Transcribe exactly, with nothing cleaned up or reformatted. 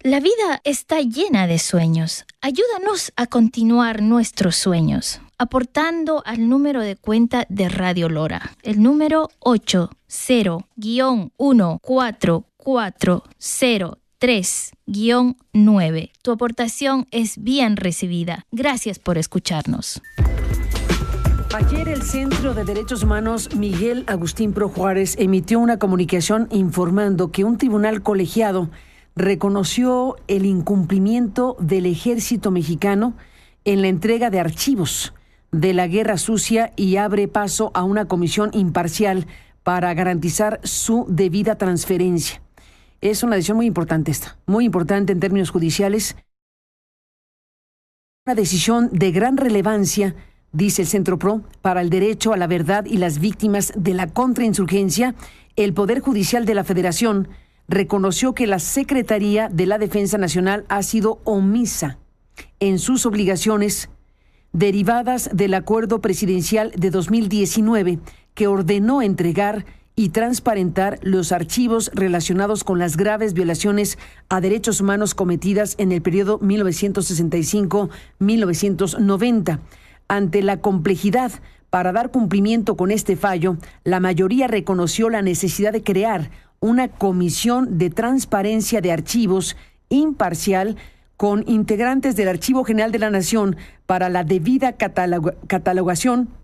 La vida está llena de sueños. Ayúdanos a continuar nuestros sueños, aportando al número de cuenta de Radio Lora, el número ocho cero uno cuatro cuatro cero tres nueve. Tu aportación es bien recibida. Gracias por escucharnos. Ayer el Centro de Derechos Humanos Miguel Agustín Pro Juárez emitió una comunicación informando que un tribunal colegiado reconoció el incumplimiento del ejército mexicano en la entrega de archivos de la Guerra Sucia y abre paso a una comisión imparcial para garantizar su debida transferencia. Es una decisión muy importante esta, muy importante en términos judiciales. Una decisión de gran relevancia, dice el Centro Pro, para el derecho a la verdad y las víctimas de la contrainsurgencia. El Poder Judicial de la Federación reconoció que la Secretaría de la Defensa Nacional ha sido omisa en sus obligaciones derivadas del acuerdo presidencial de dos mil diecinueve que ordenó entregar y transparentar los archivos relacionados con las graves violaciones a derechos humanos cometidas en el periodo mil novecientos sesenta y cinco a mil novecientos noventa. Ante la complejidad para dar cumplimiento con este fallo, la mayoría reconoció la necesidad de crear una comisión de transparencia de archivos imparcial con integrantes del Archivo General de la Nación para la debida catalog- catalogación